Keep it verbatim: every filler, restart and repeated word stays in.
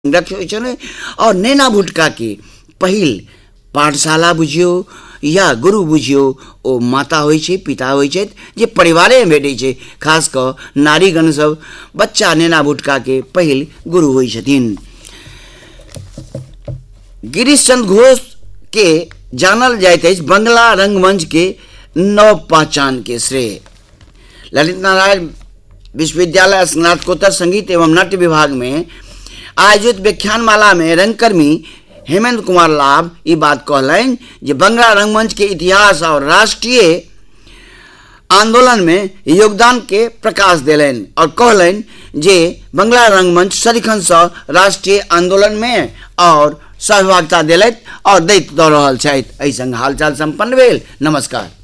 और नैना भुटका के पहिल पाठशाला बुझियो या गुरु बुझियो ओ माता होइ छै, पिता होइ छै जे परिवारे में भेटै छै। खास क नारीगण सब बच्चा नैना भुटका के पहिल गुरु होइ छथिन। गिरीश चंद्र घोष के जानल जाइत अछि बंगला रंगमंच के नव पहचान के श्रेय। ललित नारायण विश्वविद्यालय स्नातकोत्तर संगीत एवं नाट्य विभाग में आयोजित व्याख्यानमाला में रंगकर्मी हेमंत कुमार लाभ ये बात कहलन जे बंगला रंगमंच के इतिहास और राष्ट्रीय आंदोलन में योगदान के प्रकाश दिलन और कहलन जे बंगला रंगमंच सदिखन से राष्ट्रीय आंदोलन में और सहभागिता दिलत और दैत दऽ रहल छथि। एहि संग हालचाल संपन्न भेल। नमस्कार।